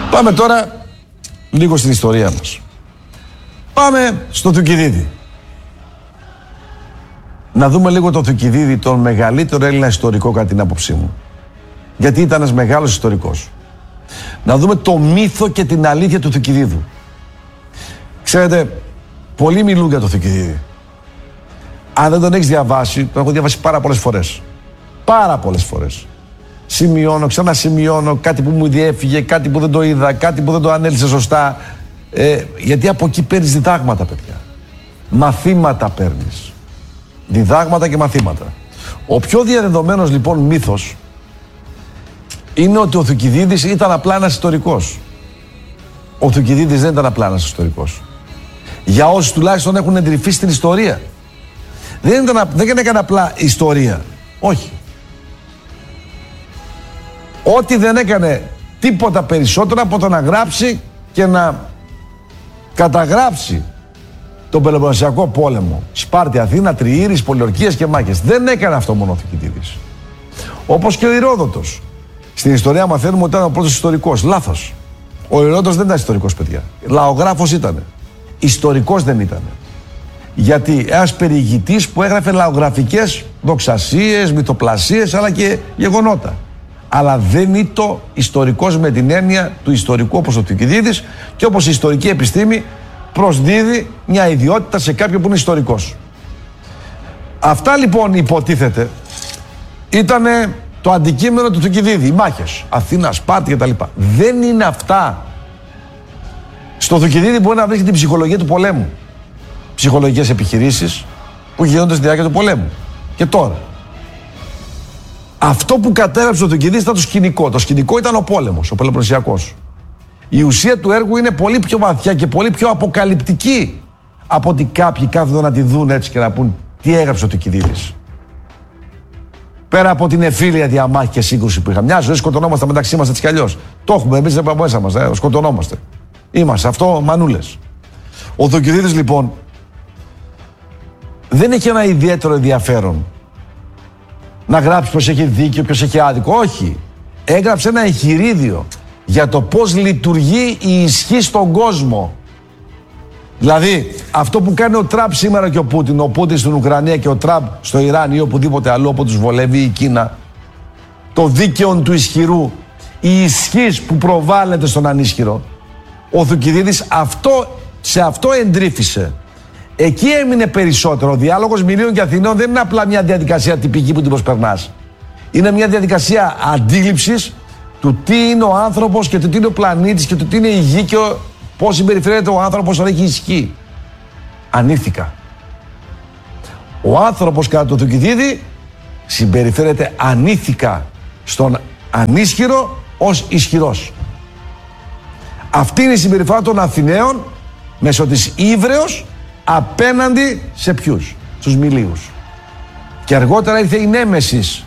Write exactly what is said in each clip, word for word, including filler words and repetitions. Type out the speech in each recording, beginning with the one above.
Πάμε τώρα λίγο στην ιστορία μας. Πάμε στο Θουκυδίδη. Να δούμε λίγο τον Θουκυδίδη, τον μεγαλύτερο Έλληνα ιστορικό κατά την άποψή μου. Γιατί ήταν ένας μεγάλος ιστορικός. Να δούμε το μύθο και την αλήθεια του Θουκυδίδου. Ξέρετε, πολλοί μιλούν για τον Θουκυδίδη. Αν δεν τον έχεις διαβάσει, τον έχω διαβάσει πάρα πολλές φορές. Πάρα πολλές φορές. Σημειώνω, ξανασημειώνω κάτι που μου διέφυγε, κάτι που δεν το είδα, κάτι που δεν το ανέλησε σωστά. Ε, γιατί από εκεί παίρνεις διδάγματα, παιδιά. Μαθήματα παίρνεις. Διδάγματα και μαθήματα. Ο πιο διαδεδομένος λοιπόν μύθος είναι ότι ο Θουκυδίδης ήταν απλά ένας ιστορικός. Ο Θουκυδίδης δεν ήταν απλά ένας ιστορικός. Για όσους τουλάχιστον έχουν εντρυφεί στην ιστορία. Δεν, ήταν, δεν έκανε απλά ιστορία. Όχι. Ό,τι δεν έκανε τίποτα περισσότερο από το να γράψει και να καταγράψει τον Πελοποννησιακό πόλεμο. Σπάρτη, Αθήνα, Τριήρης, Πολιορκίες και μάχες. Δεν έκανε αυτό μόνο ο Θουκυδίδης. Όπως και ο Ηρόδοτος. Στην ιστορία μαθαίνουμε ότι ήταν ο πρώτος ιστορικός. Λάθος. Ο Ηρόδοτος δεν ήταν ιστορικός, παιδιά. Λαογράφος ήταν. Ιστορικός δεν ήταν. Γιατί ένας περιηγητής που έγραφε λαογραφικές δοξασίες, μυθοπλασίες αλλά και γεγονότα. Αλλά δεν ήταν ιστορικός με την έννοια του ιστορικού όπως ο Θουκυδίδης και όπως η ιστορική επιστήμη προσδίδει μια ιδιότητα σε κάποιον που είναι ιστορικός. Αυτά λοιπόν υποτίθεται ήταν το αντικείμενο του Θουκυδίδη, οι μάχες, Αθήνα, Σπάρτη κτλ. Δεν είναι αυτά. Στο Θουκυδίδη μπορεί να βρει την ψυχολογία του πολέμου. Ψυχολογικές επιχειρήσεις που γίνονται στη διάρκεια του πολέμου. Και τώρα. Αυτό που κατέγραψε ο Θουκυδίδης ήταν το σκηνικό. Το σκηνικό ήταν ο πόλεμος, ο Πελοποννησιακός. Η ουσία του έργου είναι πολύ πιο βαθιά και πολύ πιο αποκαλυπτική από ότι κάποιοι κάθονται να τη δουν έτσι και να πούν τι έγραψε ο Θουκυδίδης. Πέρα από την εφήλια διαμάχη και σύγκρουση που είχαμε. Μια ζωή σκοτωνόμαστε μεταξύ μας έτσι κι αλλιώς. Το έχουμε εμείς από μέσα μας. Ε, σκοτωνόμαστε. Είμαστε αυτό μανούλες. Ο Θουκυδίδης λοιπόν δεν έχει ένα ιδιαίτερο ενδιαφέρον να γράψει ποιος έχει δίκιο, ποιος έχει άδικο. Όχι. Έγραψε ένα εγχειρίδιο για το πώς λειτουργεί η ισχύ στον κόσμο. Δηλαδή, αυτό που κάνει ο Τραμπ σήμερα και ο Πούτιν, ο Πούτιν στην Ουκρανία και ο Τραμπ στο Ιράν ή οπουδήποτε αλλού όπου τους βολεύει η Κίνα, το δίκαιο του ισχυρού, η ισχύς που προβάλλεται στον ανίσχυρο, ο Θουκυδίδης αυτό, σε αυτό εντρύφησε. Εκεί έμεινε περισσότερο. Ο διάλογος Μιλίων και Αθηναίων δεν είναι απλά μια διαδικασία τυπική που την προσπερνάς. Είναι μια διαδικασία αντίληψης του τι είναι ο άνθρωπος και του τι είναι ο πλανήτης και του τι είναι η γη και πώς συμπεριφέρεται ο άνθρωπος όταν έχει ισχύ. Ανήθικα. Ο άνθρωπος κατά το Θουκυδίδη συμπεριφέρεται ανήθικα στον ανίσχυρο ως ισχυρός. Αυτή είναι η συμπεριφορά των Αθηναίων μέσω της Ίβρεως απέναντι σε ποιους? Στους Μιλίους. Και αργότερα ήρθε η Νέμεσης.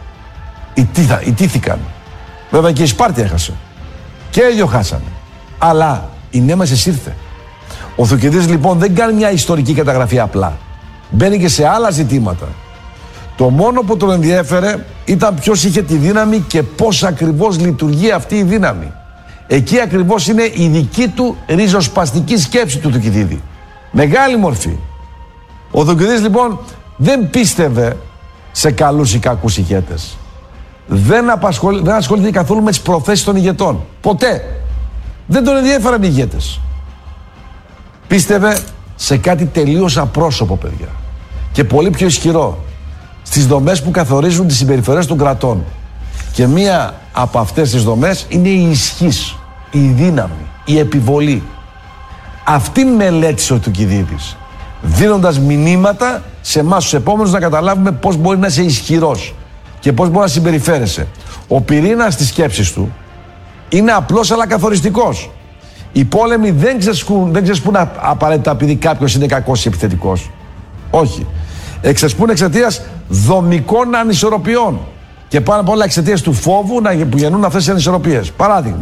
Ιτήθηκαν. Βέβαια και η Σπάρτη έχασε. Και οι δύο χάσανε. Αλλά η Νέμεσης ήρθε. Ο Θουκυδίδης λοιπόν δεν κάνει μια ιστορική καταγραφή απλά. Μπαίνει και σε άλλα ζητήματα. Το μόνο που τον ενδιέφερε ήταν ποιος είχε τη δύναμη και πώς ακριβώς λειτουργεί αυτή η δύναμη. Εκεί ακριβώς είναι η δική του ριζοσπαστική σκέψη του Θουκυδίδη. Μεγάλη μορφή. Ο Θουκυδίδης λοιπόν δεν πίστευε σε καλούς ή κακούς ηγέτες. Δεν, απασχολ... δεν ασχολήθηκε καθόλου με τις προθέσεις των ηγετών. Ποτέ. Δεν τον ενδιέφεραν οι ηγέτες. Πίστευε σε κάτι τελείως απρόσωπο, παιδιά. Και πολύ πιο ισχυρό. Στις δομές που καθορίζουν τις συμπεριφορές των κρατών. Και μία από αυτές τις δομές είναι η ισχύς, η δύναμη, η επιβολή. Αυτήν μελέτησε ο Θουκυδίδης, δίνοντας μηνύματα σε εμάς τους επόμενους να καταλάβουμε πώς μπορεί να είσαι ισχυρός και πώς μπορεί να συμπεριφέρεσαι. Ο πυρήνας της σκέψης του είναι απλός αλλά καθοριστικός. Οι πόλεμοι δεν ξεσπούν, δεν ξεσπούν απαραίτητα επειδή κάποιος είναι κακός ή επιθετικός. Όχι. Εξεσπούν εξαιτίας δομικών ανισορροπιών. Και πάνω απ' όλα εξαιτίας του φόβου που γεννούν αυτές τις ανισορροπίες. Παράδειγμα.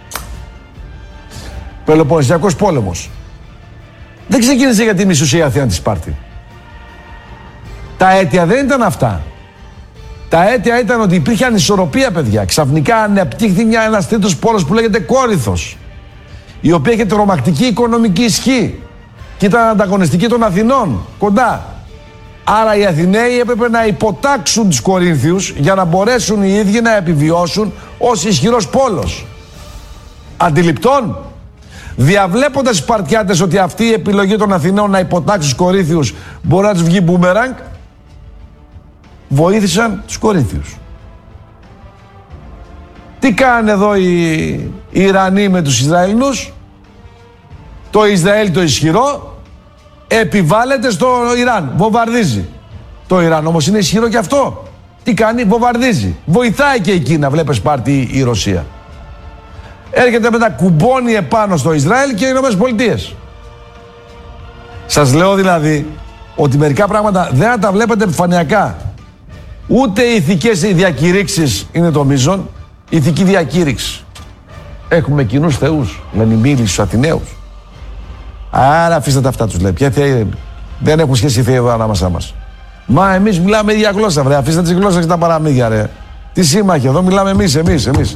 Πελοποννησιακός πόλεμος. Δεν ξεκίνησε γιατί μισούσε η Αθήνα τη Σπάρτη. Τα αίτια δεν ήταν αυτά. Τα αίτια ήταν ότι υπήρχε ανισορροπία, παιδιά. Ξαφνικά ανεπτύχθη μια ένας τρίτος πόλος που λέγεται Κόρινθος, η οποία είχε τρομακτική οικονομική ισχύ και ήταν ανταγωνιστική των Αθηνών κοντά. Άρα οι Αθηναίοι έπρεπε να υποτάξουν τους Κορίνθιους για να μπορέσουν οι ίδιοι να επιβιώσουν ως ισχυρός πόλος. Αντιληπτών, διαβλέποντας οι Σπαρτιάτες ότι αυτή η επιλογή των Αθηναίων να υποτάξουν τους Κορίνθιους μπορεί να τους βγει μπούμεραγκ, βοήθησαν τους Κορίνθιους. Τι κάνουν εδώ οι, οι Ιρανοί με τους Ισραηλινούς? Το Ισραήλ το ισχυρό επιβάλλεται στο Ιράν, βομβαρδίζει. Το Ιράν όμως είναι ισχυρό και αυτό. Τι κάνει? Βομβαρδίζει. Βοηθάει και η Κίνα, βλέπεις πάρτι η Ρωσία. Έρχεται μετά, κουμπώνει επάνω στο Ισραήλ και οι Ηνωμένες Πολιτείες. Σας λέω δηλαδή ότι μερικά πράγματα δεν θα τα βλέπετε επιφανειακά. Ούτε οι ηθικές διακηρύξεις είναι το μείζον. Ηθική διακήρυξη. Έχουμε κοινούς θεούς, λένε οι μίλοι στους Αθηναίους. Άρα αφήστε τα αυτά, τους λέει. Ποια θεοί, δεν έχουν σχέση οι θεοί εδώ ανάμεσά μας. Μα εμείς μιλάμε ίδια γλώσσα, βρε. Αφήστε τις γλώσσες και τα παραμύθια, ρε. Τι σύμμαχοι, εδώ μιλάμε εμείς, εμείς, εμείς.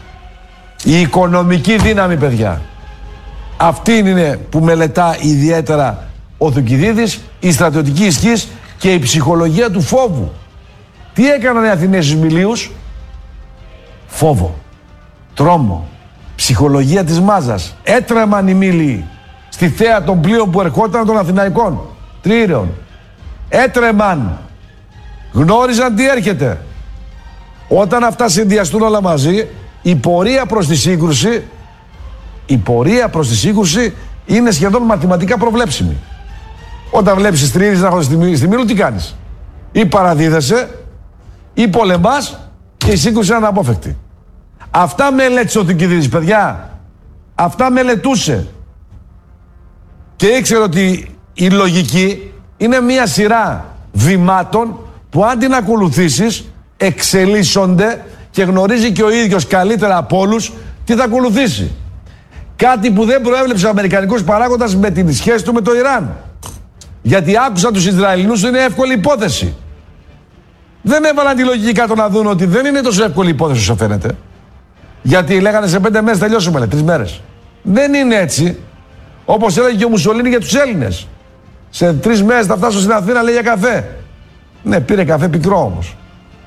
Η οικονομική δύναμη, παιδιά. Αυτή είναι που μελετά ιδιαίτερα ο Θουκυδίδης, η στρατιωτική ισχύς και η ψυχολογία του φόβου. Τι έκαναν οι Αθηναίοι στους Μιλίους? Φόβο, τρόμο, ψυχολογία της μάζας. Έτρεμαν οι Μίλιοι στη θέα των πλοίων που ερχόταν των Αθηναϊκών τρίρεων. Έτρεμαν. Γνώριζαν τι έρχεται. Όταν αυτά συνδυαστούν όλα μαζί, η πορεία προς τη σύγκρουση, η πορεία προς τη σύγκρουση είναι σχεδόν μαθηματικά προβλέψιμη. Όταν βλέπεις τις τρίρες να έρχονται στη, στη Μήλου, τι κάνεις? Ή παραδίδεσαι, ή πολεμάς και η σύγκρουση είναι αναπόφευκτη. Αυτά μελέτησε ο Θουκυδίδης, παιδιά. Αυτά μελετούσε. Και ήξερε ότι η λογική είναι μια σειρά βημάτων που αν την ακολουθήσεις εξελίσσονται και γνωρίζει και ο ίδιος καλύτερα από όλους τι θα ακολουθήσει. Κάτι που δεν προέβλεψε ο αμερικανικός παράγοντας με την σχέση του με το Ιράν. Γιατί άκουσαν τους Ισραηλινούς, είναι εύκολη υπόθεση. Δεν έβαλαν τη λογική κάτω να δουν ότι δεν είναι τόσο εύκολη υπόθεση όσο φαίνεται. Γιατί λέγανε σε πέντε μέρες τελειώσουμε, λέει, τρεις μέρες. Δεν είναι έτσι. Όπως έλεγε και ο Μουσολίνι για τους Έλληνες. Σε τρεις μέρες θα φτάσω στην Αθήνα, λέει, για καφέ. Ναι, πήρε καφέ πικρό όμως.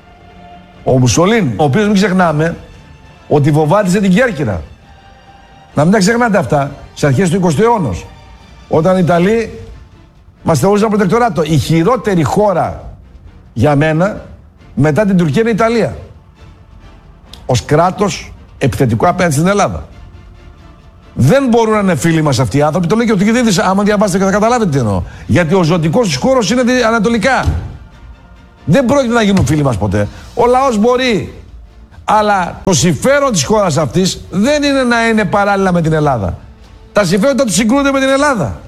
Ο Μουσολίνι, ο οποίος μην ξεχνάμε ότι βομβάρδισε την Κέρκυρα. Να μην τα ξεχνάτε αυτά. Στις αρχές του εικοστού αιώνα. Όταν οι Ιταλοί μας θεωρούσαν προτεκτοράτο. Η χειρότερη χώρα για μένα μετά την Τουρκία είναι η Ιταλία. Ως κράτος επιθετικό απέναντι στην Ελλάδα. Δεν μπορούν να είναι φίλοι μας αυτοί οι άνθρωποι. Το λέει και ο Θουκυδίδης, άμα διαβάσετε και θα καταλάβετε τι εννοώ. Γιατί ο ζωτικός τους χώρος είναι ανατολικά. Δεν πρόκειται να γίνουν φίλοι μας ποτέ. Ο λαός μπορεί. Αλλά το συμφέρον της χώρας αυτής δεν είναι να είναι παράλληλα με την Ελλάδα. Τα συμφέροντα τους συγκρούνται με την Ελλάδα.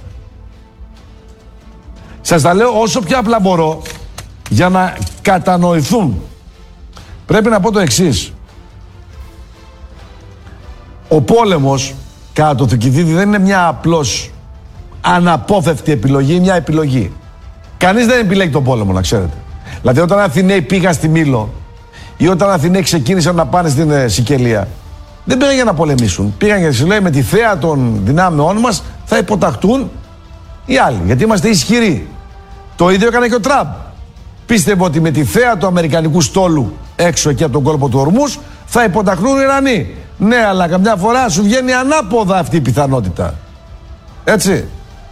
Σας τα λέω όσο πιο απλά μπορώ για να κατανοηθούν. Πρέπει να πω το εξής. Ο πόλεμος κατά το Θουκυδίδη δεν είναι μια απλώς αναπόφευκτη επιλογή, μια επιλογή. Κανείς δεν επιλέγει τον πόλεμο, να ξέρετε. Δηλαδή όταν οι Αθηναίοι πήγαν στη Μήλο ή όταν οι Αθηναίοι ξεκίνησαν να πάνε στην ε, Σικελία, δεν πήγαν για να πολεμήσουν. Πήγαν γιατί σου λέει με τη θέα των δυνάμεών μας θα υποταχτούν οι άλλοι. Γιατί είμαστε ισχυροί. Το ίδιο έκανε και ο Τραμπ. Πίστευε ότι με τη θέα του αμερικανικού στόλου έξω εκεί από τον κόλπο του Ορμούς θα υποταχθούν οι Ιρανοί. Ναι, αλλά καμιά φορά σου βγαίνει ανάποδα αυτή η πιθανότητα. Έτσι.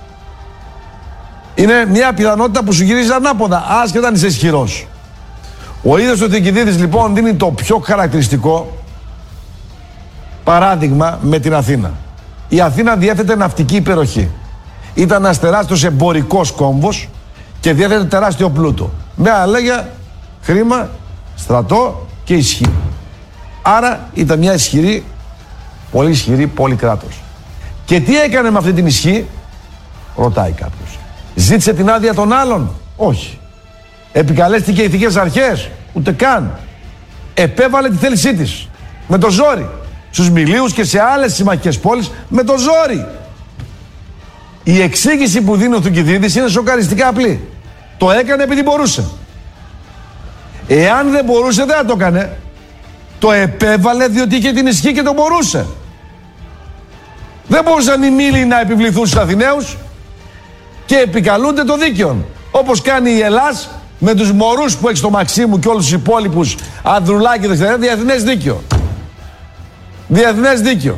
Είναι μια πιθανότητα που σου γυρίζει ανάποδα, άσχετα αν είσαι ισχυρός. Ο ίδιος ο Θουκυδίδης λοιπόν δίνει το πιο χαρακτηριστικό παράδειγμα με την Αθήνα. Η Αθήνα διέθετε ναυτική υπεροχή. Ήταν ένας τεράστιος εμπορικός κόμβος και διέθετε τεράστιο πλούτο. Με άλλα λόγια, χρήμα, στρατό και ισχύ. Άρα ήταν μια ισχυρή, πολύ ισχυρή πόλη κράτος. Και τι έκανε με αυτή την ισχύ, ρωτάει κάποιος. Ζήτησε την άδεια των άλλων, όχι. Επικαλέστηκε ηθικές αρχές, ούτε καν. Επέβαλε τη θέλησή της, με το ζόρι. Στους Μιλίους και σε άλλες συμμαχικές πόλεις, με το ζόρι. Η εξήγηση που δίνει ο Θουκυδίδης είναι σοκαριστικά απλή. Το έκανε επειδή μπορούσε. Εάν δεν μπορούσε, δεν θα το έκανε. Το επέβαλε διότι είχε την ισχύ και το μπορούσε. Δεν μπορούσαν οι μήλοι να επιβληθούν στους Αθηναίους και επικαλούνται το δίκαιο. Όπως κάνει η Ελλάς με τους μωρούς που έχει στο Μαξίμου και όλους τους υπόλοιπους Ανδρουλάκη δεξιά, διεθνές δίκαιο. Διεθνές δίκαιο.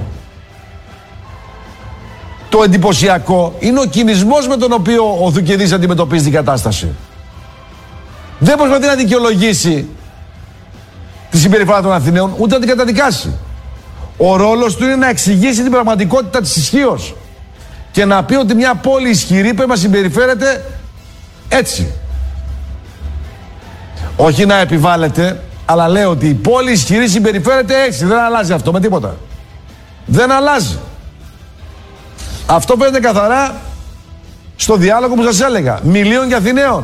Το εντυπωσιακό είναι ο κινησμός με τον οποίο ο Θουκυδής αντιμετωπίζει την κατάσταση. Δεν προσπαθεί να δικαιολογήσει τη συμπεριφορά των Αθηναίων, ούτε να την καταδικάσει. Ο ρόλος του είναι να εξηγήσει την πραγματικότητα της ισχύως και να πει ότι μια πόλη ισχυρή πρέπει να συμπεριφέρεται έτσι. Όχι να επιβάλλεται, αλλά λέει ότι η πόλη ισχυρή συμπεριφέρεται έτσι. Δεν αλλάζει αυτό με τίποτα. Δεν αλλάζει. Αυτό φαίνεται καθαρά στο διάλογο που σας έλεγα. Μιλίων και Αθηναίων.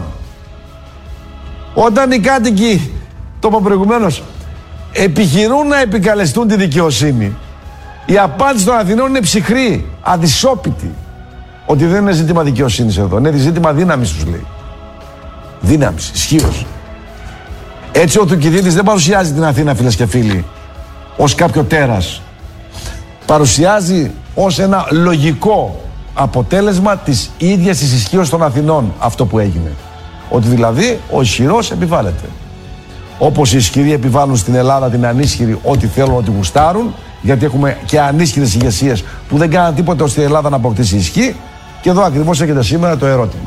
Όταν οι κάτοικοι, το είπα προηγουμένως, επιχειρούν να επικαλεστούν τη δικαιοσύνη, η απάντηση των Αθηναίων είναι ψυχρή, αδυσόπιτη. Ότι δεν είναι ζήτημα δικαιοσύνης εδώ, είναι ζήτημα δύναμης, τους λέει. Δύναμης, ισχύως. Έτσι ο Θουκυδίδης δεν παρουσιάζει την Αθήνα, φίλες και φίλοι, ως κάποιο τέρας. Παρουσιάζει ως ένα λογικό αποτέλεσμα της ίδιας της ισχύως των Αθηνών αυτό που έγινε. Ότι δηλαδή ο ισχυρός επιβάλλεται. Όπως οι ισχυροί επιβάλλουν στην Ελλάδα την ανίσχυρη ό,τι θέλουν, ό,τι γουστάρουν, γιατί έχουμε και ανίσχυρες ηγεσίες που δεν κάναν τίποτα ώστε η Ελλάδα να αποκτήσει ισχύ. Και εδώ ακριβώς έχετε σήμερα το ερώτημα.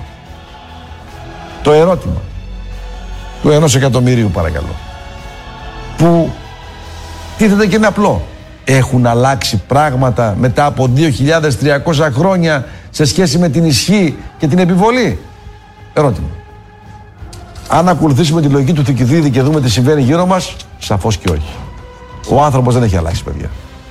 Το ερώτημα του ενός εκατομμυρίου, παρακαλώ. Που τίθεται και είναι απλό. Έχουν αλλάξει πράγματα μετά από δύο χιλιάδες τριακόσια χρόνια σε σχέση με την ισχύ και την επιβολή? Ερώτημα. Αν ακολουθήσουμε τη λογική του Θουκυδίδη και δούμε τι συμβαίνει γύρω μας, σαφώς και όχι. Ο άνθρωπος δεν έχει αλλάξει, παιδιά.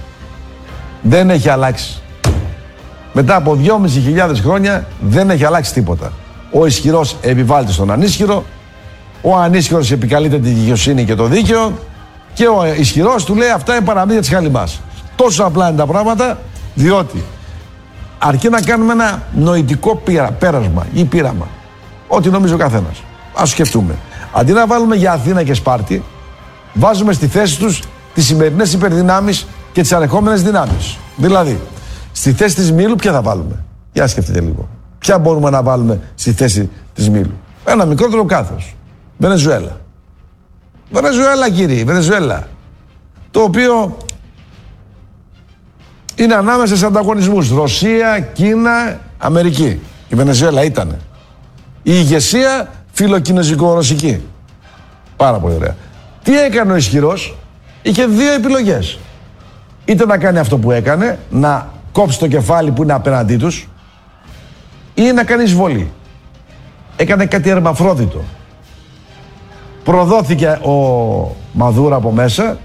Δεν έχει αλλάξει. Μετά από δυόμισι χιλιάδες χρόνια δεν έχει αλλάξει τίποτα. Ο ισχυρός επιβάλλεται στον ανίσχυρο, ο ανίσχυρος επικαλείται τη δικαιοσύνη και το δίκαιο και ο ισχυρός του λέει αυτά είναι παραμύθια της χαλιμάς. Τόσο απλά είναι τα πράγματα, διότι αρκεί να κάνουμε ένα νοητικό πείρα, πέρασμα ή πείραμα. Ό,τι νομίζει ο καθένας. Ας σκεφτούμε. Αντί να βάλουμε για Αθήνα και Σπάρτη, βάζουμε στη θέση τους τις σημερινές υπερδυνάμεις και τις ανεχόμενες δυνάμεις. Δηλαδή, στη θέση της Μήλου ποια θα βάλουμε? Για σκεφτείτε λίγο. Ποια μπορούμε να βάλουμε στη θέση της Μήλου? Ένα μικρότερο κάθος. Βενεζουέλα. Βενεζουέλα, κύριε, Βενεζουέλα. Το οποίο είναι ανάμεσα σε ανταγωνισμούς. Ρωσία, Κίνα, Αμερική. Η Βενεζουέλα ήταν. Η ηγεσία φιλοκινεζικο-ρωσική. Πάρα πολύ ωραία. Τι έκανε ο ισχυρός? Είχε δύο επιλογές. Είτε να κάνει αυτό που έκανε, να κόψει το κεφάλι που είναι απέναντί τους, ή να κάνει εισβολή. Έκανε κάτι ερμαφρόδιτο. Προδόθηκε ο Μαδούρο από μέσα